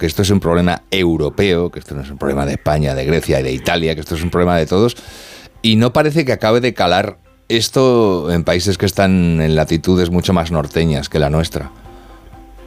que esto es un problema europeo, que esto no es un problema de España, de Grecia y de Italia, que esto es un problema de todos, y no parece que acabe de calar esto en países que están en latitudes mucho más norteñas que la nuestra.